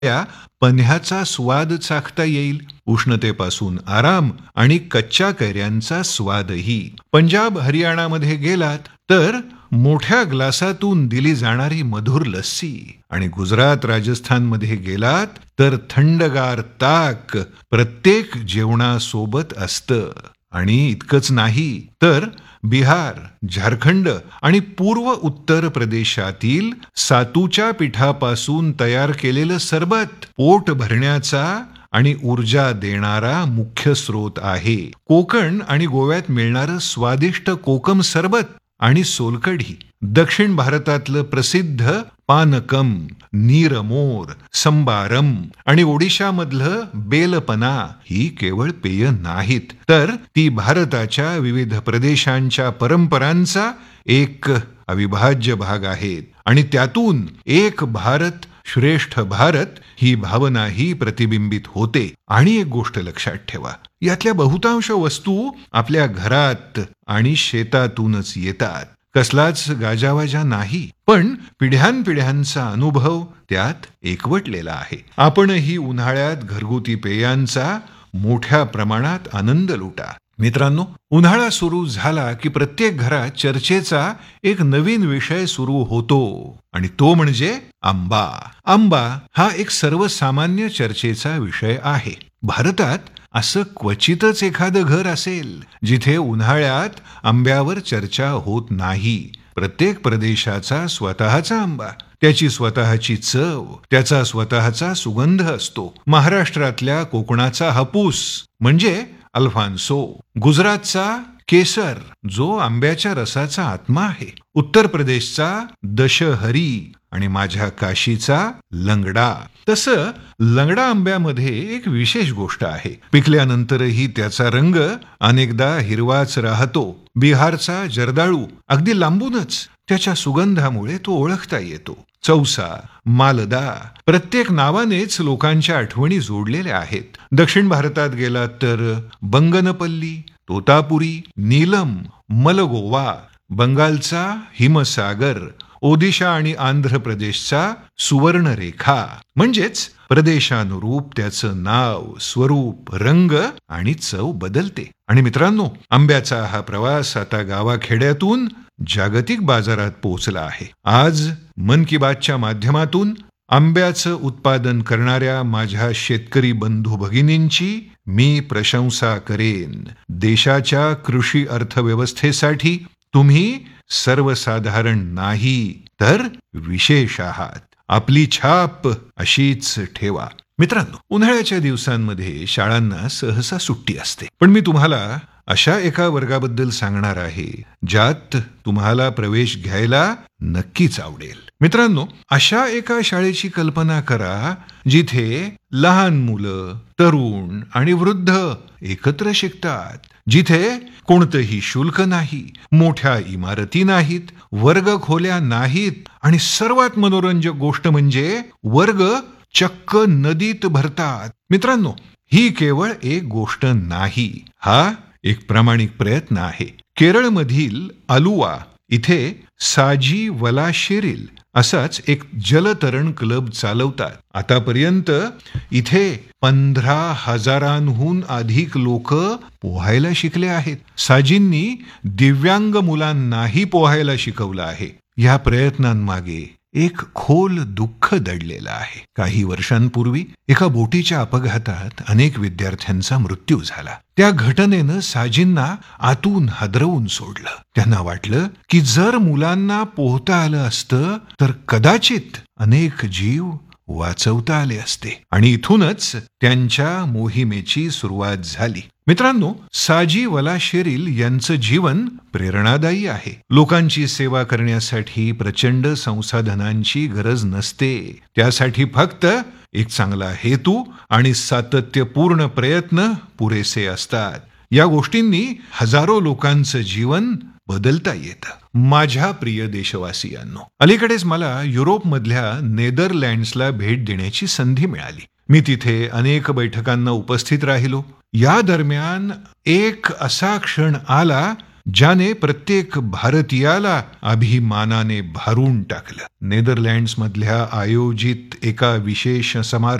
या पन्ह्याचा स्वाद चाखता येईल. उष्णतेपासून आराम आणि कच्च्या कैऱ्यांचा स्वादही. पंजाब हरियाणामध्ये गेलात तर मोठ्या ग्लासातून दिली जाणारी मधुर लस्सी, आणि गुजरात राजस्थानमध्ये गेलात तर थंडगार ताक प्रत्येक जेवणासोबत असतं. आणि इतकंच नाही तर बिहार, झारखंड आणि पूर्व उत्तर प्रदेशातील सातूच्या पिठापासून तयार केलेलं सरबत पोट भरण्याचा आणि ऊर्जा देणारा मुख्य स्रोत आहे. कोकण आणि गोव्यात मिळणारं स्वादिष्ट कोकम सरबत आणि सोलकढी, दक्षिण भारतातलं प्रसिद्ध पानकम, नीरमोर, संबारम आणि ओडिशामधलं बेलपना ही केवळ पेय नाहीत, तर ती भारताच्या विविध प्रदेशांच्या परंपरांचा एक अविभाज्य भाग आहेत. आणि त्यातून एक भारत श्रेष्ठ भारत ही भावनाही प्रतिबिंबित होते. आणि एक गोष्ट लक्षात ठेवा, यातल्या बहुतांश वस्तू आपल्या घरात आणि शेतातूनच येतात. कसलाच गाजावाजा नाही, पण पिढ्यानपिढ्यांचा अनुभव त्यात एकवटलेला आहे. आपणही उन्हाळ्यात घरगुती पेयांचा मोठ्या प्रमाणात आनंद लुटा. मित्रांनो, उन्हाळा सुरू झाला की प्रत्येक घरात चर्चेचा एक नवीन विषय सुरू होतो, आणि तो म्हणजे आंबा. आंबा हा एक सर्वसामान्य चर्चेचा विषय आहे. भारतात असं क्वचितच एखादं घर असेल जिथे उन्हाळ्यात आंब्यावर चर्चा होत नाही. प्रत्येक प्रदेशाचा स्वतःचा आंबा, त्याची स्वतःची चव, त्याचा स्वतःचा सुगंध असतो. महाराष्ट्रातल्या कोकणाचा हापूस म्हणजे अल्फान्सो, गुजरातचा केसर जो आंब्याच्या रसाचा आत्मा आहे, उत्तर प्रदेशचा दशहरी आणि माझ्या काशीचा लंगडा. तसं लंगडा आंब्यामध्ये एक विशेष गोष्ट आहे. पिकल्यानंतरही त्याचा रंग अनेकदा हिरवाच राहतो. बिहारचा जर्दाळू अगदी लांबूनच त्याच्या सुगंधामुळे तो ओळखता येतो. चौसा, मालदा, प्रत्येक नावानेच लोकांच्या आठवणी जोडलेल्या आहेत. दक्षिण भारतात गेलात तर बंगनपल्ली, तोतापुरी, नीलम, मलगोवा, बंगालचा हिमसागर, ओदिशा आणि आंध्र प्रदेशचा सुवर्णरेखा. म्हणजेच प्रदेशानुरूप त्याचं नाव, स्वरूप, रंग आणि चव बदलते. आणि मित्रांनो, आंब्याचा हा प्रवास आता गावाखेड्यातून जागतिक बाजारात पोहोचला आहे. आज मन की बातच्या माध्यमातून आंब्याचं उत्पादन करणाऱ्या माझ्या शेतकरी बंधू भगिनींची मी प्रशंसा करेन. देशाच्या कृषी अर्थव्यवस्थेसाठी तुम्ही सर्वसाधारण नाही तर विशेष आहात. आपली छाप अशीच ठेवा. मित्रांनो, उन्हाळ्याच्या दिवसांमध्ये शाळांना सहसा सुट्टी असते, पण मी तुम्हाला अशा एका वर्गाबद्दल सांगणार आहे ज्यात तुम्हाला प्रवेश घ्यायला नक्कीच आवडेल. मित्रांनो, अशा एका शाळेची कल्पना करा जिथे लहान मुलं, तरुण आणि वृद्ध एकत्र शिकतात, जिथे कोणतंही शुल्क नाही, मोठ्या इमारती नाहीत, वर्ग खोल्या नाहीत, आणि सर्वात मनोरंजक गोष्ट म्हणजे वर्ग चक्क नदीत भरतात. मित्रांनो, ही केवळ एक गोष्ट नाही, हा एक प्रामाणिक प्रयत्न आहे. केरळमधील आलुवा इथे साजी वलाशेरिल असाच एक जलतरण क्लब चालवतात. आतापर्यंत इथे 15,000हून अधिक लोक पोहायला शिकले आहेत. साजींनी दिव्यांग मुलांनाही पोहायला शिकवलं आहे. या प्रयत्नांमागे एक खोल दुःख दडलेलं आहे. काही वर्षांपूर्वी एका बोटीच्या अपघातात अनेक विद्यार्थ्यांचा मृत्यू झाला. त्या घटनेनं साजींना आतून हादरवून सोडलं. त्यांना वाटलं की जर मुलांना पोहता आलं असतं तर कदाचित अनेक जीव वाचवता आले असते. आणि इथूनच त्यांच्या मोहिमेची सुरुवात झाली. मित्रांनो, साजी वलाशेरिल यांचं जीवन प्रेरणादायी आहे. लोकांची सेवा करण्यासाठी प्रचंड संसाधनांची गरज नसते. त्यासाठी फक्त एक चांगला हेतू आणि सातत्यपूर्ण प्रयत्न पुरेसे असतात. या गोष्टींनी हजारो लोकांचं जीवन बदलता येतं. माझ्या प्रिय देशवासियांनो, अलीकडेच मला युरोपमधल्या नेदरलँड्सला भेट देण्याची संधी मिळाली. मी तिथे अनेक बैठकांना उपस्थित राहिलो. या दरम्यान एक असा क्षण आला ज्याने प्रत्येक भारतीयाला अभिमानाने भरून टाकलं. नेदरलँड्स मधल्या आयोजित एका विशेष समारंभात